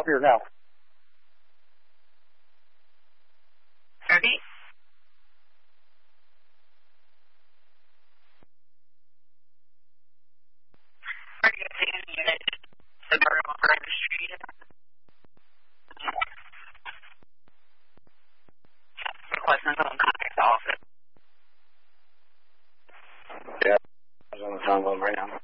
here now. Repeat. Are you seeing the unit the Burnham Street? Requesting phone contact the office. Yeah, I was on the phone with him right now.